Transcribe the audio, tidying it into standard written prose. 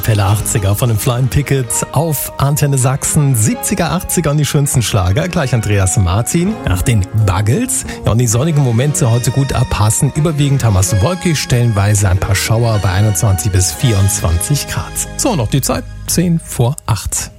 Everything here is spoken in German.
Kapelle 80er von den Flying Pickets auf Antenne Sachsen. 70er, 80er und die schönsten Schlager. Gleich Andreas Martin nach den Buggles. Ja, und die sonnigen Momente heute gut abpassen. Überwiegend haben wir es wolkig, stellenweise ein paar Schauer bei 21 bis 24 Grad. So, noch die Zeit. 10 vor 8.